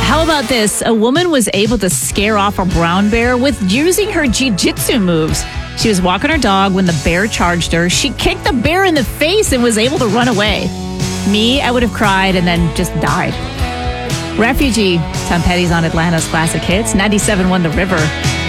How about this? A woman was able to scare off a brown bear with using her jiu-jitsu moves. She was walking her dog when the bear charged her. She kicked the bear in the face and was able to run away. Me, I would have cried and then just died. Refugee. Tom Petty's on Atlanta's Classic Hits. 97.1 The River.